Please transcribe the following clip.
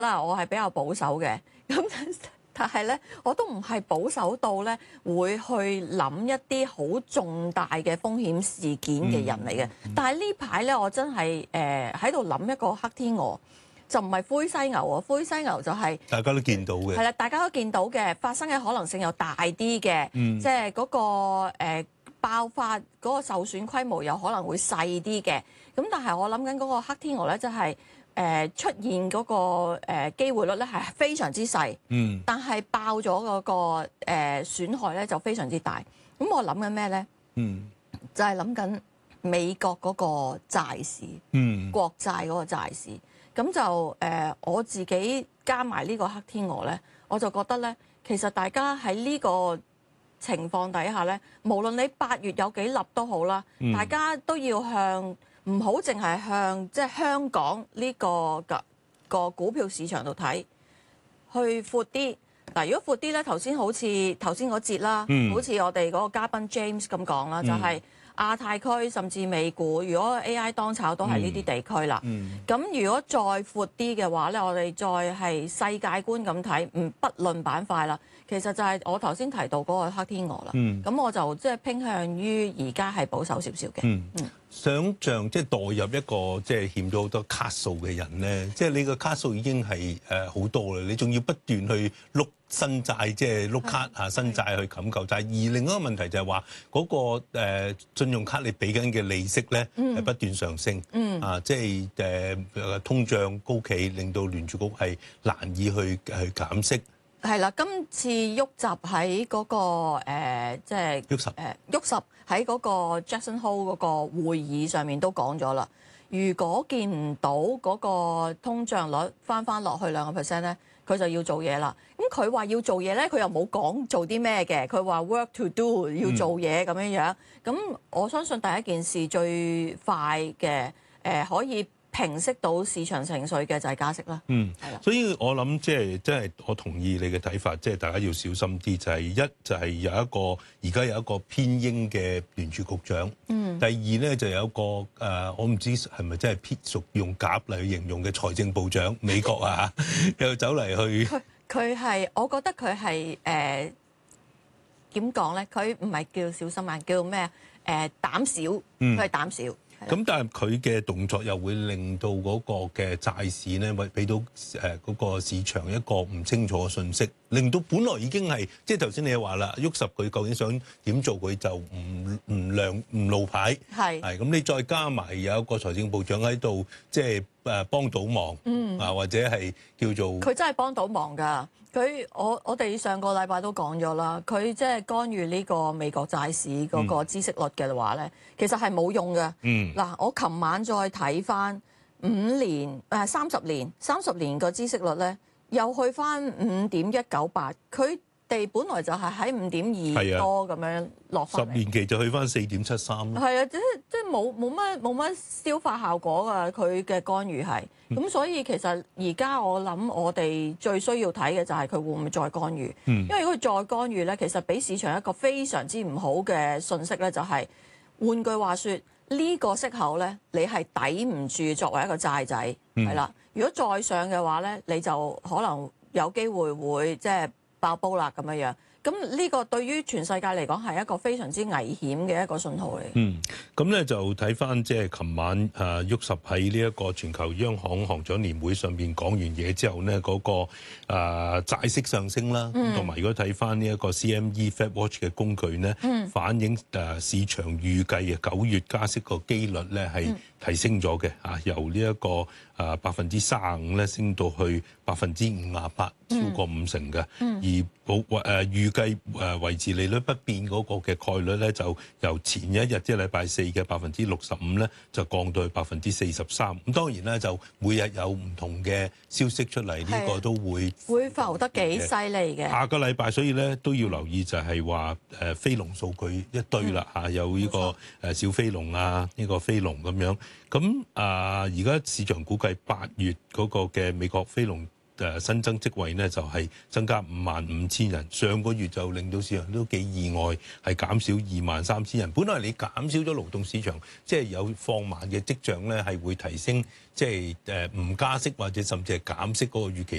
啦，我係比較保守嘅，咁但係咧，我都唔係保守到咧會去諗一啲好重大嘅風險事件嘅人嚟嘅。但係呢排咧，我真係喺度諗一個黑天鵝，就唔係灰犀牛啊，灰犀牛就係、 大家都見到嘅， 係啦，大家都見到嘅，發生嘅可能性又大啲嘅，即係嗰個爆發嗰個受損規模有可能會細啲嘅。咁但係我諗緊嗰個黑天鵝咧，就係、出現嗰個機會率咧係非常之細，但係爆咗嗰個損害咧就非常之大。咁我諗緊咩咧？就係諗緊美國嗰個債市，國債嗰個債市。咁就我自己加埋呢個黑天鵝咧，我就覺得咧，其實大家喺呢個情況底下咧，無論你8月有幾立都好啦，大家都要向。唔好淨係向即係香港呢個股票市場度睇，去闊啲。嗱，如果闊啲咧，頭先好似頭先嗰節啦，好似我哋嗰個嘉賓 James 咁講啦，就係亞太區甚至美股，如果 AI 當炒都係呢啲地區啦。咁如果再闊啲嘅話咧，我哋再係世界觀咁睇，不論板塊啦，其實就係我頭先提到嗰個黑天鵝啦。咁我就即係傾向於而家係保守少少嘅。 想像即係代入一個即係欠咗好多卡數嘅人咧，即係你個卡數已經係好多啦，你仲要不斷去碌新債，即係碌卡新債去冚舊債。而另一個問題就係話嗰個信用卡你俾緊嘅利息咧係不斷上升，即係通脹高企，令到聯儲局係難以去減息。 係啦，今次沃習喺嗰個即係沃習喺嗰個 Jackson Hole 嗰個會議上面都講咗啦。如果見唔到嗰個通脹率翻落去2%咧，佢就要做嘢啦。咁佢話要做嘢咧，佢又冇講做啲咩嘅。佢話 work to do 要做嘢咁樣樣。咁我相信第一件事最快嘅可以平息到市場情緒嘅就係加息啦。 所以我諗即係我同意你嘅睇法，即係大家要小心啲。就係就係有一個而家有一個偏鷹嘅聯儲局長。第二咧就有一個我唔知係咪真係偏屬用鴿嚟形容嘅財政部長，美國啊又走嚟去。 佢係我覺得佢係點講咧？佢唔係叫小心眼，叫咩？膽小，佢係膽小。 咁但係佢嘅動作又會令到嗰個嘅債市咧，會俾到嗰個市場一個唔清楚嘅信息，令到本來已經係即係頭先你話啦，沃實佢究竟想點做，佢就唔露牌，係咁你再加埋有一個財政部長喺度，即係幫到忙，或者係叫做佢真係幫到忙㗎。我哋上個禮拜都講咗啦，佢即係干預呢個美國債市嗰個孳息率嘅話咧，其實係冇用嘅。嗱，我琴晚再睇翻30年個孳息率咧，又去翻5.198，佢哋本來就係喺5.2多咁樣落翻嚟，10 年期就去翻4.73。 係啊，即係冇乜消化效果㗎，佢嘅干預係。咁所以其實而家我諗我哋最需要睇嘅就係佢會唔會再干預。因為如果佢再干預咧，其實俾市場一個非常之唔好嘅訊息咧，就係換句話說，呢個息口咧，你係抵唔住作為一個債仔，係啦。如果再上嘅話咧，你就可能有機會會即係爆煲啦咁樣樣。咁呢個對於全世界嚟講係一個非常之危險嘅一個信號嚟。 咁咧就睇翻即係琴晚沃實喺呢一個全球央行行長年會上邊講完嘢之後呢，嗰個債息上升啦，同埋如果睇翻呢一個 CME Fed Watch 嘅工具呢，反映市場預計9月加息個機率咧係提升咗嘅，由呢一個35%咧升到去58%，超過50%嘅。而預計維持利率不變嗰個嘅概率咧，就由前一日即係禮拜4嘅65%咧，就降到去43%。咁當然咧，就每日有唔同嘅消息出嚟，呢個都會浮得幾犀利嘅。 下個禮拜，所以咧都要留意就係話非農數據一堆啦，有呢個小非農啊，呢個非農咁樣。咁而家市場估計8月嗰個嘅美國非農新增職位呢，就係增加55,000人，上個月就令到市場都幾意外，係減少23,000人。本來你減少咗勞動市場，即係有放慢嘅跡象咧，係會提升即係唔加息或者甚至係減息嗰個預期。